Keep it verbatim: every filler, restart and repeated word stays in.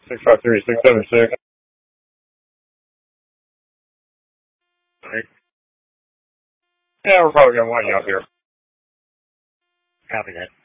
six five three, six seven six. Yeah, we're probably going to want you out here. Copy that.